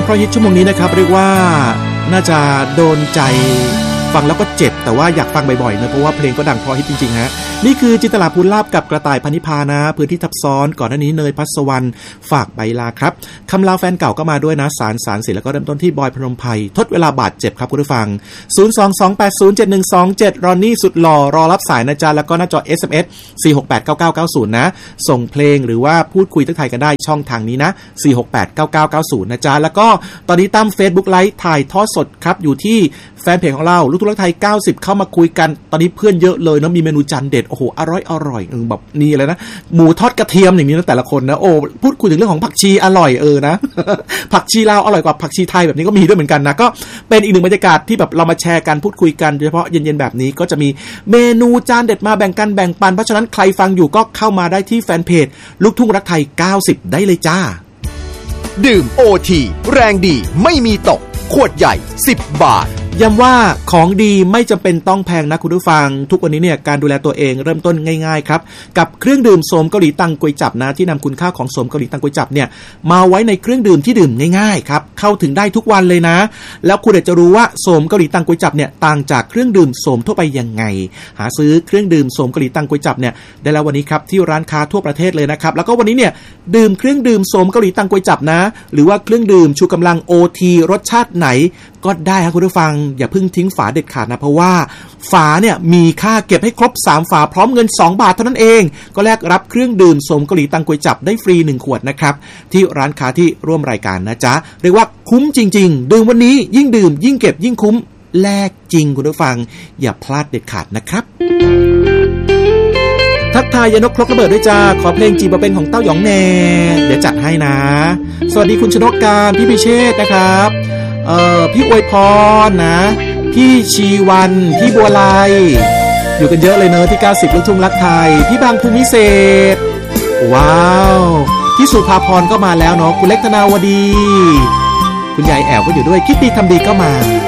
เพราะฮิตชั่วโมงนี้นะครับเรียกว่าน่าจะโดนใจฟังแล้วก็เจ็บแต่ว่าอยากฟังบ่อยๆนะเพราะว่าเพลงก็ดังเพราะฮิตจริงๆฮะนี่คือจินตลาภูลลาภกับกระต่ายพนิพานะพื้นที่ทับซ้อนก่อนหน้านี้เนยพัสวรรณฝากใบลาครับคำลาแฟนเก่าก็มาด้วยนะสารสิแล้วก็เริ่มต้นที่บอยพนมไพรทดเวลาบาดเจ็บครับคุณผู้ฟัง 022807127 รอนนี่สุดหล่อรอรับสายนะจ๊ะแล้วก็หน้าจอ SMS 4689990นะส่งเพลงหรือว่าพูดคุยทักทายกันได้ช่องทางนี้นะ4689990นะจ๊ะแล้วก็ตอนนี้ตั้ม Facebook Live ถ่ายทอดสดครับอยู่ที่แฟนเพจของเราลูกทุ่งรักไทย90เข้ามาคุยกันตอนนี้เพื่อนเยอะเลยเนาะมีเมนูจานเด็ดโอ้โหอร่อยแบบนี่เลยนะหมูทอดกระเทียมอย่างนี้นะแต่ละคนนะโอ้พูดคุยถึงเรื่องของผักชีอร่อยนะ ผักชีลาวอร่อยกว่าผักชีไทยแบบนี้ก็มีด้วยเหมือนกันนะก็เป็นอีกหนึ่งบรรยากาศที่แบบเรามาแชร์กันพูดคุยกันโดยเฉพาะเย็นๆแบบนี้ก็จะมีเมนูจานเด็ดมาแบ่งกันแบ่งปันเพราะฉะนั้นใครฟังอยู่ก็เข้ามาได้ที่แฟนเพจลูกทุ่งรักไทย90ได้เลยจ้าดื่ม OT แรงดีไม่มีตกขวดใหญ่10 บาทย้ำว่าของดีไม่จำเป็นต้องแพงนะคุณผู้ฟังทุกวันนี้เนี่ยการดูแลตัวเองเริ่มต้นง่ายๆครับกับเครื่องดื่มโสมเกาหลีตังกวยจับนะที่นำคุณค่าของโสมเกาหลีตังกวยจับเนี่ยมาไว้ในเครื่องดื่มที่ดื่มง่ายๆครับเข้าถึงได้ทุกวันเลยนะแล้วคุณจะรู้ว่าโสมเกาหลีตังกวยจับเนี่ยต่างจากเครื่องดื่มโสมทั่วไปยังไงหาซื้อเครื่องดื่มโสมเกาหลีตังกวยจับเนี่ยได้แล้ววันนี้ครับที่ร้านค้าทั่วประเทศเลยนะครับแล้วก็วันนี้เนี่ยดื่มเครื่องดื่มโสมเกาหลีตังกวยจับนะหรือว่าเครื่องดื่มชูกำลัง OT รสชาติไหนก็ได้ครับคุณผู้ฟังอย่าเพิ่งทิ้งฝาเด็ดขาดนะเพราะว่าฝาเนี่ยมีค่าเก็บให้ครบ3ฝาพร้อมเงิน2 บาทเท่านั้นเองก็แลกรับเครื่องดื่มโสมเกาหลีตังกวยจับได้ฟรี1ขวดนะครับที่ร้านค้าที่ร่วมรายการนะจ๊ะเรียกว่าคุ้มจริงๆดื่มวันนี้ยิ่งดื่มยิ่งเก็บยิ่งคุ้มแลกจริงคุณผู้ฟังอย่าพลาดเด็ดขาดนะครับทักทายยานกครกระเบิดด้วยจ้าขอเพลงจีบเป็นของเต้าหยองแน่เดี๋ยวจัดให้นะสวัสดีคุณชนกการพี่พิเชษนะครับพี่อวยพรนะพี่ชีวันพี่บัวไลอยู่กันเยอะเลยเนอะที่90ลูกทุ่งรักไทยพี่บางภูมิเศษว้าวพี่สุภาพรก็มาแล้วเนาะคุณเล็กธนาวดีคุณยายแอวก็อยู่ด้วยคิดดีทำดีก็มา